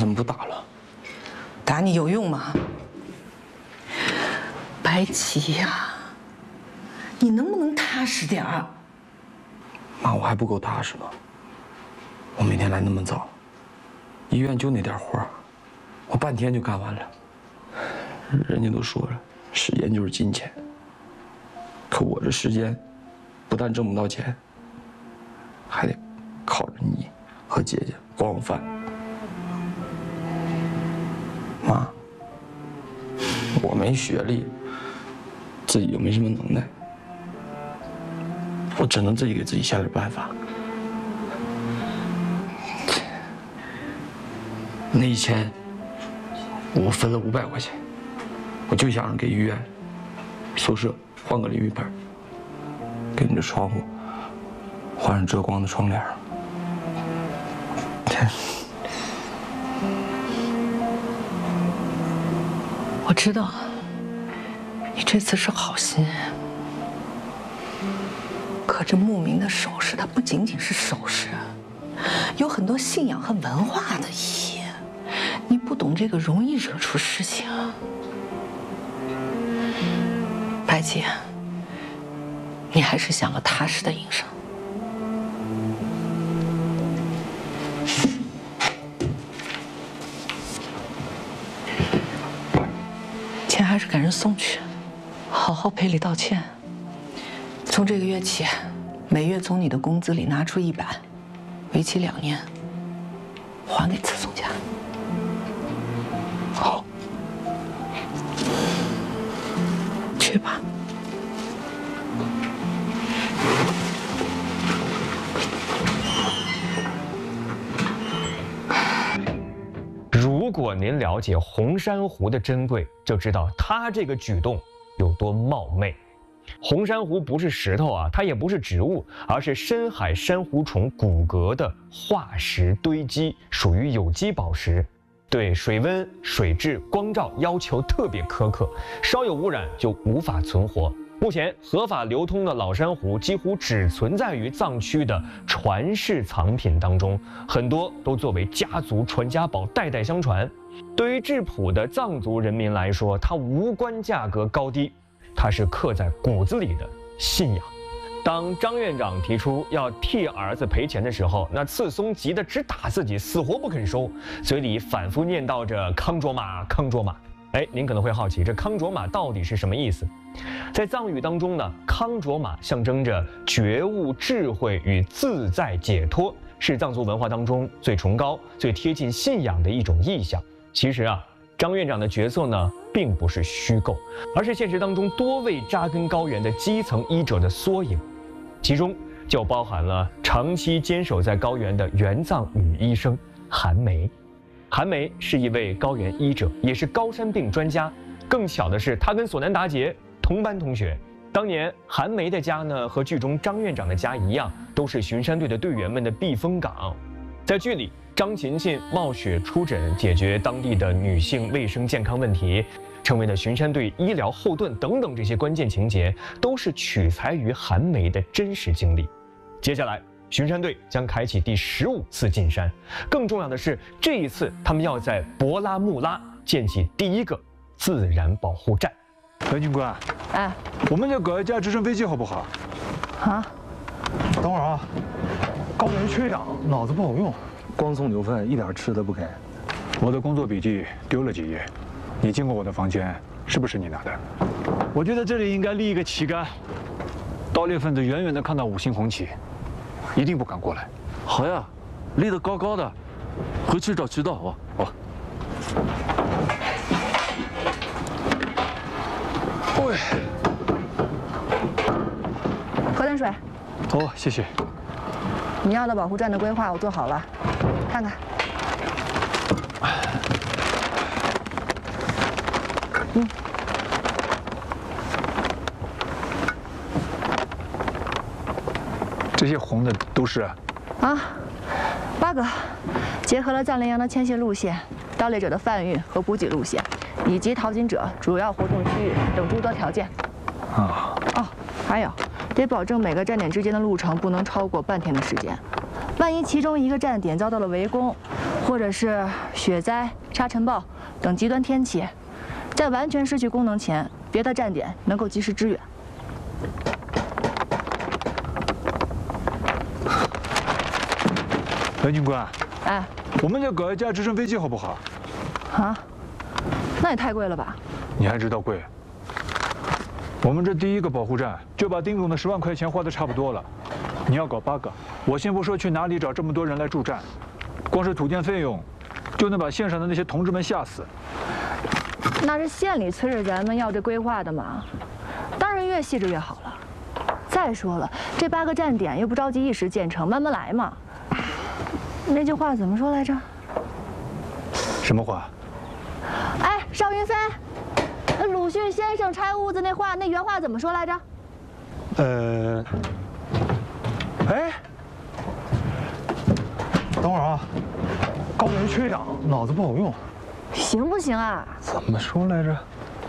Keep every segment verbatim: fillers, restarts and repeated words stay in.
怎么不打了？ 打你有用吗？白起呀，你能不能踏实点儿？ 妈，我还不够踏实吗？我每天来那么早，医院就那点活儿，我半天就干完了。人家都说了，时间就是金钱。可我这时间，不但挣不到钱，还得靠着你和姐姐管我饭。妈，我没学历，自己又没什么能耐，我只能自己给自己想点办法。那一千，我分了五百块钱，我就想着给医院宿舍换个淋浴盆，给你的窗户换上遮光的窗帘。 我知道，你这次是好心，可这牧民的首饰，它不仅仅是首饰，有很多信仰和文化的意义。你不懂这个，容易惹出事情。白姐，你还是想个踏实的营生。钱还是赶人送去，好好赔礼道歉。从这个月起，每月从你的工资里拿出一百，为期两年，还给次松家。 好， 去吧。 如果您了解红珊瑚的珍贵，就知道它这个举动有多冒昧。红珊瑚不是石头啊，它也不是植物，而是深海珊瑚虫骨骼的化石堆积，属于有机宝石，对水温、水质、光照要求特别苛刻，稍有污染就无法存活。目前合法流通的老珊瑚几乎只存在于藏区的传世藏品当中，很多都作为家族传家宝，代代相传。对于质朴的藏族人民来说，它无关价格高低，它是刻在骨子里的信仰。当张院长提出要替儿子赔钱的时候，那次松急得直打自己，死活不肯收，嘴里反复念叨着康卓玛康卓玛。哎，您可能会好奇，这康卓玛到底是什么意思？在藏语当中呢，康卓玛象征着觉悟、智慧与自在解脱，是藏族文化当中最崇高、最贴近信仰的一种意象。其实啊，张院长的角色呢，并不是虚构，而是现实当中多位扎根高原的基层医者的缩影，其中就包含了长期坚守在高原的原藏女医生韩梅。韩梅是一位高原医者，也是高山病专家。更巧的是，她跟索南达杰同班同学。当年韩梅的家呢，和剧中张院长的家一样，都是巡山队的队员们的避风港。在剧里，张勤勤冒雪出诊，解决当地的女性卫生健康问题，成为了巡山队医疗后盾等等，这些关键情节都是取材于韩梅的真实经历。接下来，巡山队将开启第十五次进山，更重要的是，这一次他们要在博拉木拉建起第一个自然保护站。 何警官， 哎， 我们再搞一架直升飞机好不好？ 啊？ 等会儿啊，高原缺氧，脑子不好用，光送牛粪，一点吃都不给。我的工作笔记丢了几页，你进过我的房间，是不是你拿的？我觉得这里应该立一个旗杆，盗猎分子远远的看到五星红旗，一定不敢过来。 好呀，立得高高的，回去找渠道啊！好。 喂， 喝点水。 哦，谢谢。 你要的保护站的规划我做好了，看看。嗯。 这些红的都是？ 啊，八个，结合了藏羚羊的迁徙路线、盗猎者的贩运和补给路线，以及淘金者主要活动区域等诸多条件。 啊。 哦，还有，得保证每个站点之间的路程不能超过半天的时间。万一其中一个站点遭到了围攻， 或者是雪灾、沙尘暴等极端天气，在完全失去功能前，别的站点能够及时支援。 哎，军官， 哎， 我们再搞一架直升飞机好不好？ 啊，那也太贵了吧？ 你还知道贵？我们这第一个保护站就把丁总的十万块钱花的差不多了。你要搞八个，我先不说去哪里找这么多人来驻站，光是土建费用，就能把县上的那些同志们吓死。 那是县里催着咱们要这规划的嘛，当然越细致越好了。再说了，这八个站点又不着急一时建成，慢慢来嘛。那句话怎么说来着？ 什么话？ 哎，邵云飞，鲁迅先生拆屋子那话，那原话怎么说来着？ 呃，哎，等会儿啊，高原缺氧，脑子不好用。 行不行啊？ 怎么说来着？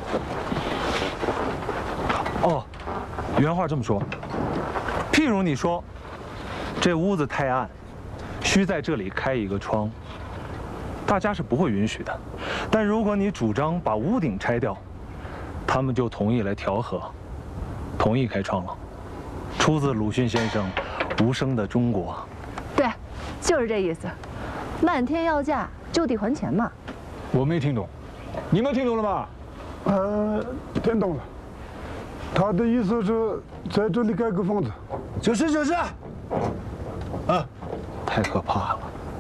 哦，原话这么说：譬如你说，这屋子太暗，需在这里开一个窗，大家是不会允许的。但如果你主张把屋顶拆掉，他们就同意来调和，同意开窗了。出自鲁迅先生《无声的中国》。 对，就是这意思。漫天要价，就地还钱嘛。 我没听懂，你们听懂了吗？ 呃，听懂了。他的意思是在这里盖个房子。 就是就是。 啊，太可怕了！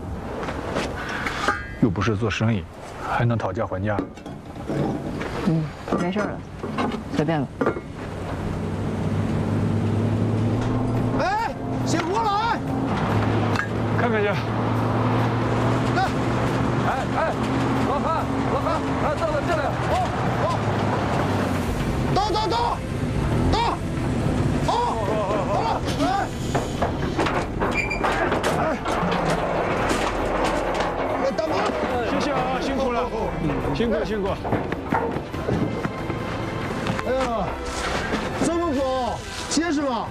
又不是做生意，还能讨价还价？ 嗯，没事了，随便了。 哎，醒过来！ 看看去。 来， 哎哎，老韩，老韩，哎，到了这里，哦哦， 到到到，到，好，好了，来。哎，大妈， 谢谢啊，辛苦了，辛苦辛苦。 哎呀，这么高，结实吗？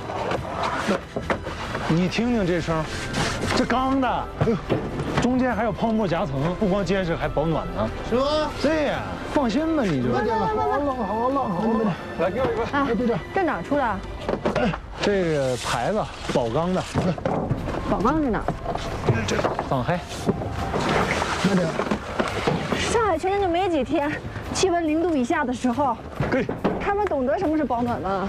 你听听这声，这钢的，哎呦，中间还有泡沫夹层，不光结实，还保暖呢。 是吗？ 对呀，放心吧，你就。 好了好了好了好了， 来给我一个。 哎，队长，这哪儿出的？ 这个牌子，宝钢的。 宝钢在哪儿？ 这放黑。 慢点。 上海前年就没几天，气温零度以下的时候， 给。 他们懂得什么是保暖吗？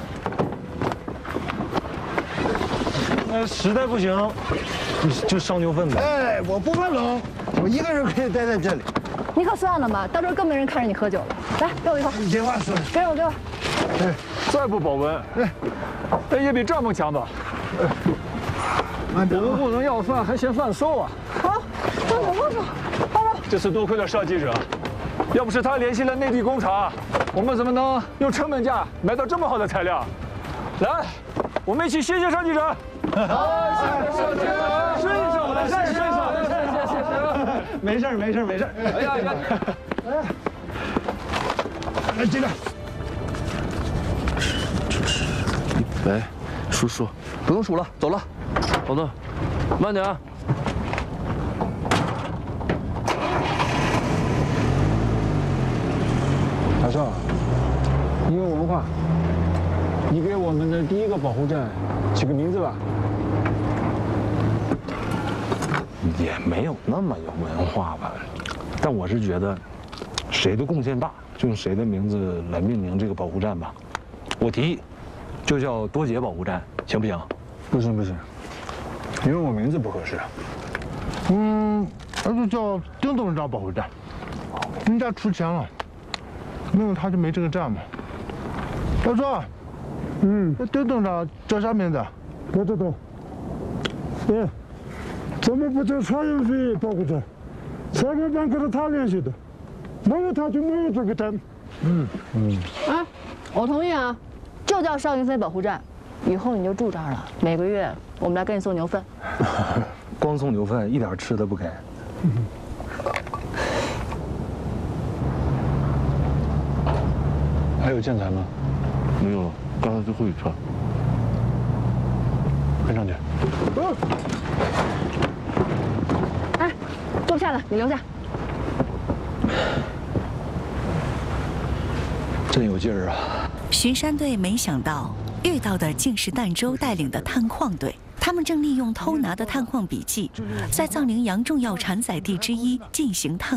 那实在不行，你就烧牛粪呗。 哎，我不怕冷，我一个人可以待在这里。 你可算了嘛，到时候更没人看着你喝酒了。来，给我一块。 你这话说的。 给我，给我。 哎，再不保温，哎，那也比帐篷强吧？ 慢点。 我们不能要饭还嫌饭馊啊！ 好，放手，放手，放手。 这次多亏了邵记者，要不是他联系了内地工厂，我们怎么能用成本价买到这么好的材料？来，我们一起谢谢邵记者。好，谢谢邵记者，顺手的，顺手的，谢谢谢谢。没事没事没事。哎呀呀！ 来这个。 喂，叔叔，不用数了，走了。好的，慢点啊。 大少，你有文化，你给我们的第一个保护站起个名字吧。 也没有那么有文化吧，但我是觉得，谁的贡献大，就用谁的名字来命名这个保护站吧。我提议，就叫多杰保护站，行不行？ 不行不行，因为我名字不合适。嗯，那就叫丁董事长保护站，人家出钱了，没有他就没这个站嘛。大叔，嗯，丁董事长叫啥名字？不知道。嗯。怎么不叫蔡云飞保护站？蔡老板可是他联系的，没有他就没有这个站。嗯嗯。 哎，我同意啊，就叫邵云飞保护站，以后你就住这儿了，每个月我们来给你送牛粪。 光送牛粪，一点吃的不给。 还有建材吗？ 没有了，刚才最后一串。 跟上去。 哎，多坐不下了，你留下。 真有劲儿啊！ 巡山队没想到遇到的竟是儋州带领的探矿队。 他们正利用偷拿的探矿笔记，在藏羚羊重要产崽地之一进行探